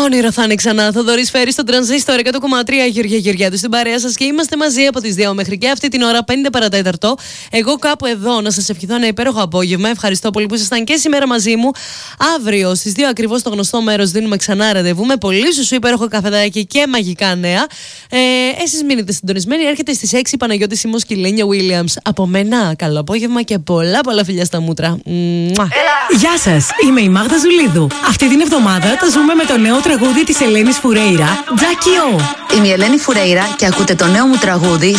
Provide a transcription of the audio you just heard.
Όνειρο θα είναι ξανά. Θοδωρής Φέρης στο Τρανζίστορ 100,3. Γεωργία Γεωργιάδου στην παρέα σας και είμαστε μαζί από τις 2 μέχρι και αυτή την ώρα 5 παρατέταρτο. Εγώ κάπου εδώ να σας ευχηθώ ένα υπέροχο απόγευμα. Ευχαριστώ πολύ που ήσασταν και σήμερα μαζί μου. Αύριο στις 2 ακριβώς στο γνωστό μέρος δίνουμε ξανά ραντεβού με πολύ σου υπέροχο καφεδάκι και μαγικά νέα. Εσείς μείνετε συντονισμένοι. Έρχεται στις 6 η Παναγιώτη Σίμος και η Λένια Williams. Από μένα, καλό απόγευμα και πολλά φιλιά στα μούτρα. Γεια σας, είμαι η Μάγδα Ζουλίδου. Αυτή την εβδομάδα τα ζούμε με το νέο τραγούδι της Ελένης Φουρέιρα, Τζάκι Ο. Είμαι η Ελένη Φουρέιρα και ακούτε το νέο μου τραγούδι